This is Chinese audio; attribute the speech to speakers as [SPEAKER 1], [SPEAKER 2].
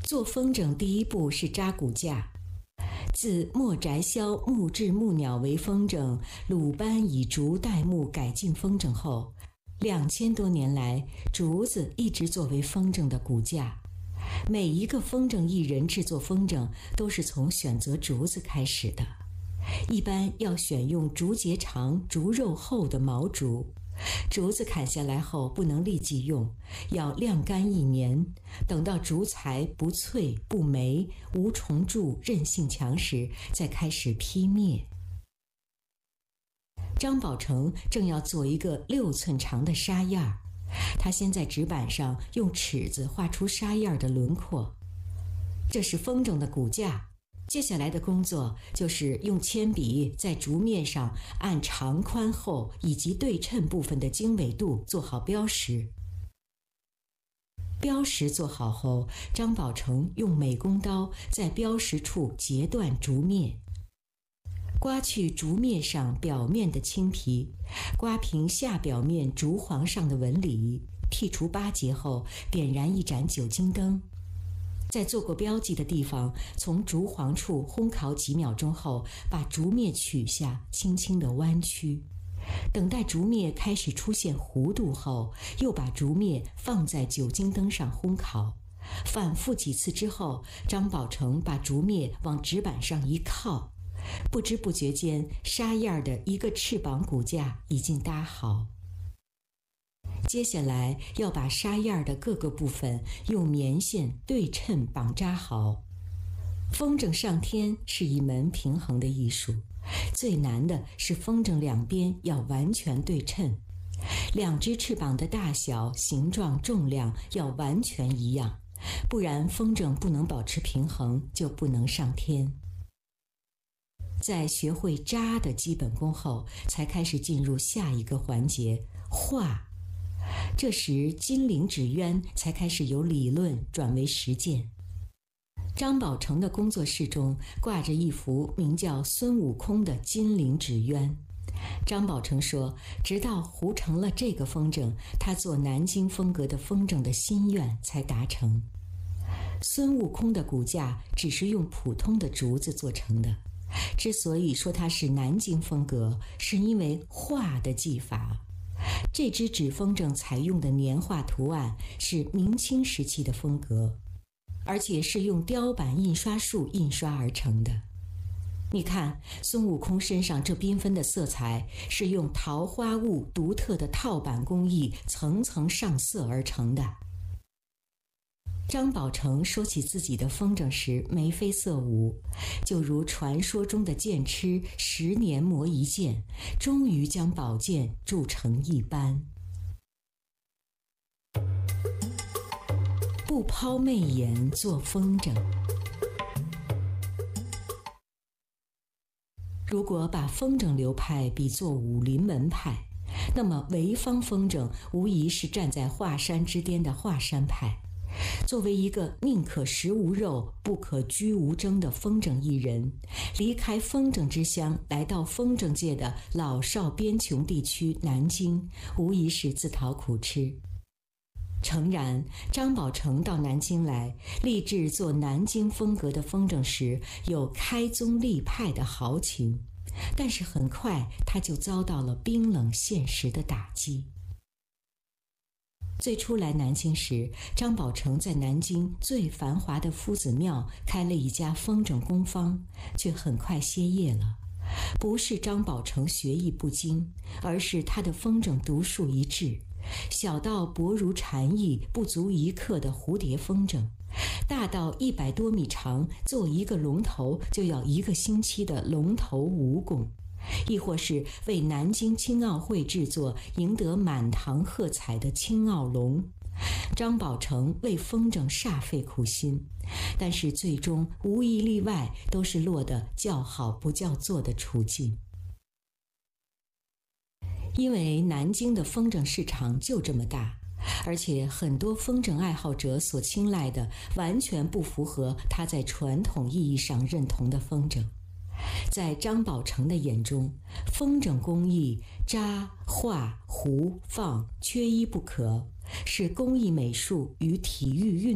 [SPEAKER 1] 做风筝第一步是扎骨架。自莫宅销木制木鸟为风筝，鲁班以竹代木改进风筝后，2000多年来，竹子一直作为风筝的骨架。每一个风筝艺人制作风筝都是从选择竹子开始的，一般要选用竹节长、竹肉厚的毛竹。竹子砍下来后不能立即用，要晾干1年，等到竹材不脆不霉、无虫蛀、韧性强时，再开始劈篾。张宝成正要做一个6寸长的纱燕儿，他先在纸板上用尺子画出纱燕儿的轮廓。这是风筝的骨架，接下来的工作就是用铅笔在竹面上按长宽厚以及对称部分的经纬度做好标识。标识做好后，张宝成用美工刀在标识处截断竹篾，刮去竹篾上表面的青皮，刮平下表面竹簧上的纹理，剔除巴结后，点燃一盏酒精灯。在做过标记的地方，从竹簧处烘烤几秒钟后，把竹篾取下，轻轻地弯曲。等待竹篾开始出现弧度后，又把竹篾放在酒精灯上烘烤。反复几次之后，张宝成把竹篾往纸板上一靠，不知不觉间，纱燕的一个翅膀骨架已经搭好。接下来要把纱燕的各个部分用棉线对称绑扎好。风筝上天是一门平衡的艺术，最难的是风筝两边要完全对称，2只翅膀的大小、形状、重量要完全一样，不然风筝不能保持平衡，就不能上天。在学会扎的基本功后，才开始进入下一个环节——画。这时金陵纸鸢才开始由理论转为实践。张宝成的工作室中挂着一幅名叫孙悟空的金陵纸鸢。张宝成说，直到糊成了这个风筝，他做南京风格的风筝的心愿才达成。孙悟空的骨架只是用普通的竹子做成的，之所以说它是南京风格，是因为画的技法。这只纸风筝采用的年画图案是明清时期的风格，而且是用雕版印刷术印刷而成的。你看，孙悟空身上这缤纷的色彩是用桃花坞独特的套版工艺层层上色而成的。张宝成说起自己的风筝时眉飞色舞，就如传说中的剑痴10年磨一剑，终于将宝剑铸成一般。不抛媚眼做风筝。如果把风筝流派比作武林门派，那么潍坊风筝无疑是站在华山之巅的华山派。作为一个宁可食无肉，不可居无争的风筝艺人，离开风筝之乡，来到风筝界的老少边穷地区南京，无疑是自讨苦吃。诚然，张宝成到南京来，立志做南京风格的风筝时，有开宗立派的豪情，但是很快他就遭到了冰冷现实的打击。最初来南京时，张宝成在南京最繁华的夫子庙开了一家风筝工坊，却很快歇业了。不是张宝成学艺不精，而是他的风筝独树一帜，小到薄如蝉翼不足1克的蝴蝶风筝，大到100多米长，做一个龙头就要1个星期的龙头蜈蚣，亦或是为南京青奥会制作赢得满堂喝彩的青奥龙。张宝成为风筝煞费苦心，但是最终无一例外都是落得叫好不叫座的处境。因为南京的风筝市场就这么大，而且很多风筝爱好者所青睐的完全不符合他在传统意义上认同的风筝。在张宝成的眼中，风筝工艺扎、画、糊、放缺一不可，是工艺美术与体育运